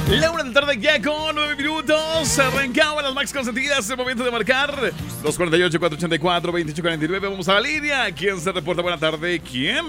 La 1 de la tarde ya con 9 minutos. Arrancaba las Max Consentidas. Es el momento de marcar los 48, 484, 28, 49. Vamos a la línea. ¿Quién se reporta? Buena tarde. ¿Quién?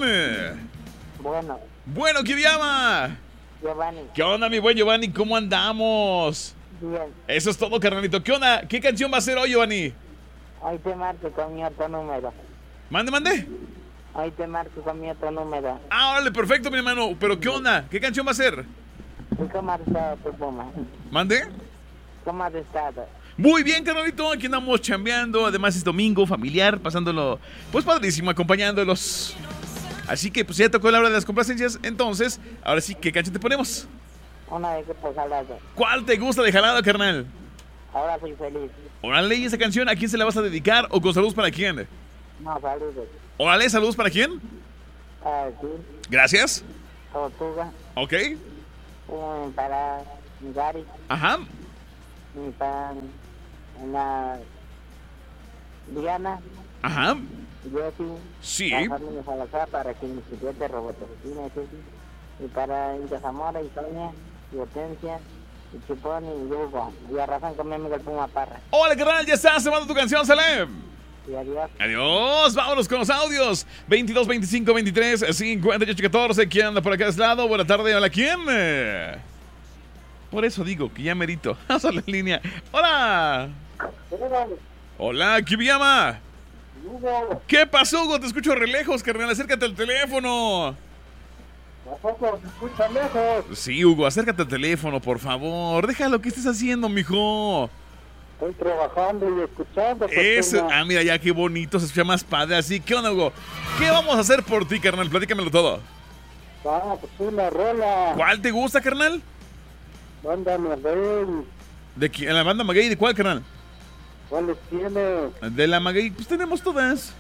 Bueno, ¿quién llama? Giovanni. ¿Qué onda, mi buen Giovanni? ¿Cómo andamos? Bien. Eso es todo, carnalito. ¿Qué onda? ¿Qué canción va a ser hoy, Giovanni? Hoy te marco con mi otro número. Mande. Hoy te marco con mi otro número. Ah, órale, perfecto, mi hermano. Pero ¿qué onda? ¿Qué canción va a ser? ¿Y cómo has estado tu Puma? ¿Mande? ¿Cómo has estado? Muy bien, carnalito. Aquí andamos chambeando. Además es domingo, familiar, pasándolo pues padrísimo, acompañándolos. Así que pues ya tocó la hora de las complacencias. Entonces, ahora sí, ¿qué canción te ponemos? Una de Grupo Jalado. ¿Cuál te gusta de Jalado, carnal? Ahora soy feliz. Órale, ¿y esa canción a quién se la vas a dedicar o con saludos para quién? No, saludos. Órale, saludos para quién. Sí. Gracias. Tortuga. Ok. Para Gary. Ajá. Y para la Diana. Ajá. Jessie. Sí. Para familia Salazar, para quien estudiante Robotina, y para India Zamora, y Sonia, y Hortensia, y Chupón, y Hugo. Y arrasan con mi amigo el Puma Parra. Hola, carnal, ya estás, se manda tu canción, Salem. Y adiós. Adiós, vámonos con los audios. 22, 25, 23, 58, 14. ¿Quién anda por acá de este lado? Buena tarde, hola, ¿quién? Por eso digo que ya merito. Vamos a la línea. Hola. Hola, ¿quién me llama? Hugo. ¿Qué pasó, Hugo? Te escucho re lejos, carnal. Acércate al teléfono. Tampoco se escucha lejos. Sí, Hugo, acércate al teléfono, por favor. Deja lo que estés haciendo, mijo. Estoy trabajando y escuchando. Eso, mira, ya qué bonito, se escucha más padre así. ¿Qué onda, Hugo? ¿Qué vamos a hacer por ti, carnal? Platícamelo todo. Pues una rola. ¿Cuál te gusta, carnal? Banda Maguey. ¿De quién? ¿La banda Maguey? ¿De cuál, carnal? ¿Cuáles tienes? De la Maguey, pues tenemos todas.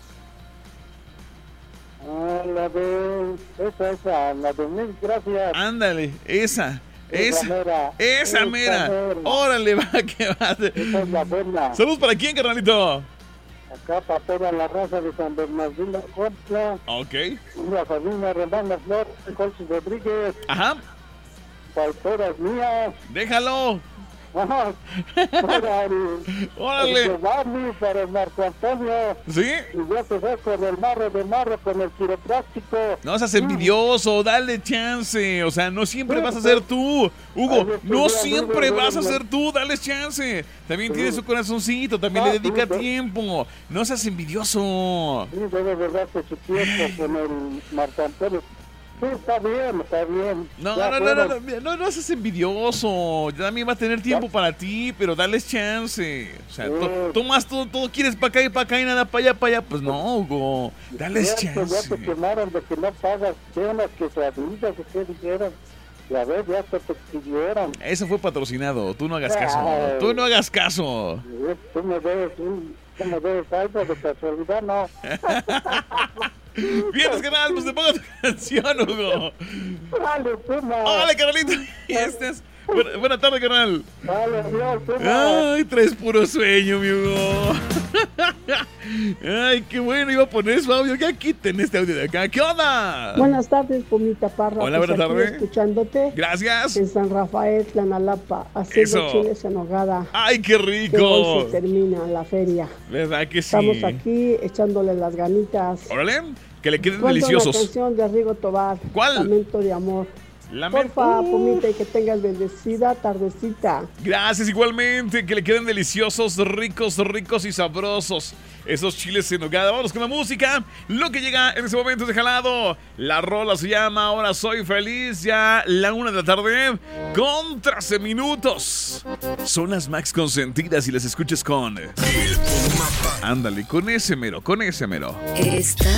La de... Esa, la de Mil Gracias. Ándale, esa mera. Esa mera. Órale, va, que va. Esa es la buena. Saludos para quién, carnalito. Acá para toda la raza de San Bernardino, Cortla. Ok. La familia Romana Flor, Jorge Rodríguez. Ajá. Para todas mías. Déjalo. Ajá. Para el Órale. Giovanni, para el Marco Antonio. ¿Sí? Y yo te veo con el marro, con el quiropráctico. No seas envidioso, dale chance. O sea, no siempre vas a ser tú. Hugo, no siempre vas a ser tú, dale chance. También tiene su corazoncito, también le dedica tiempo. No seas envidioso. Sí, debe de darse su tiempo con el Marco Antonio. Sí, está bien. No seas envidioso. Ya también va a tener tiempo para ti, pero dale chance. O sea, tú más todo quieres para acá y nada para allá. Pues no, Hugo, dale chance. Ya te quemaron de que no pagas cenas, que se avisa, que qué dijeron. Ya ves, ya te exhibieron. Eso fue patrocinado, tú no hagas caso. Tú no hagas caso. Tú me debes algo de casualidad, ¿no? Vienes, canal, pues te pongo tu canción, Hugo. Dale, Puma. Hola, carnalito. Buena tarde, canal. Dale, adiós, Puma. Ay, traes puro sueño, mi Hugo. Ay, qué bueno, iba a poner su audio. Ya quiten este audio de acá. ¿Qué onda? Buenas tardes, Pumita Parra. Hola, buenas tardes. Escuchándote. Gracias. En San Rafael, Tlanalapa, haciendo Eso. chiles en hogada. Ay, qué Que hoy rico. se termina la feria. ¿Verdad que sí? Estamos aquí echándole las ganitas. Órale, que le queden ¿Cuánto deliciosos. la canción de Rigo Tobar? ¿Cuál? Lamento de amor. Porfa, Pumita, y que tengas bendecida tardecita. Gracias, igualmente. Que le queden deliciosos, ricos y sabrosos esos chiles en nogada. Vamos con la música. Lo que llega en ese momento es de Jalado. La rola se llama Ahora Soy Feliz. Ya la 1 de la tarde con 13 minutos. Son las Max Consentidas y las escuchas con... Ándale, con ese mero. Está